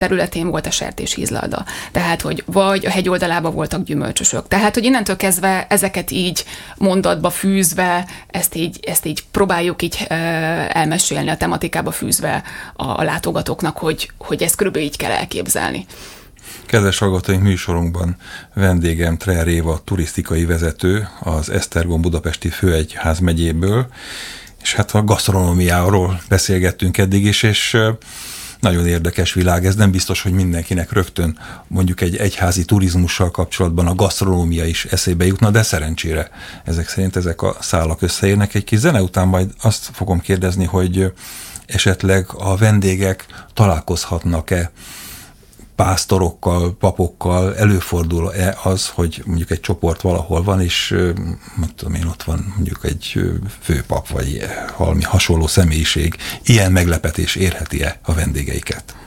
területén volt a sertéshízlalda. Tehát, hogy vagy a hegy oldalában voltak gyümölcsösök. Tehát, hogy innentől kezdve ezeket így mondatba fűzve, ezt így próbáljuk így elmesélni, a tematikába fűzve a látogatóknak, hogy ezt körülbelül így kell elképzelni. Kedves hallgatóink, műsorunkban vendégem Treller Éva turisztikai vezető az Esztergom budapesti főegyház megyéből, és hát a gasztronómiáról beszélgettünk eddig is, és nagyon érdekes világ, ez nem biztos, hogy mindenkinek rögtön mondjuk egy egyházi turizmussal kapcsolatban a gasztronómia is eszébe jutna, de szerencsére ezek szerint ezek a szálak összeérnek. Egy kis zene után majd azt fogom kérdezni, hogy esetleg a vendégek találkozhatnak-e pásztorokkal, papokkal, előfordul-e az, hogy mondjuk egy csoport valahol van, és nem tudom én, ott van mondjuk egy főpap, vagy valami hasonló személyiség. Ilyen meglepetés érheti-e a vendégeiket?